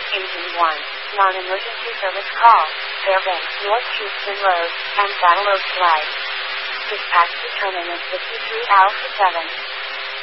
Engine 1, non-emergency service call, Fairbanks North Houston Road, and Battle Oak Drive. Dispatch determinant 53 Alpha 7.